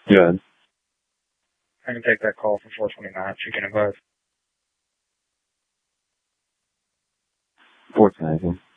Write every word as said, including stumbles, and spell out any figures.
Good. I can take that call for four twenty-nine. Chicken and both. four twenty.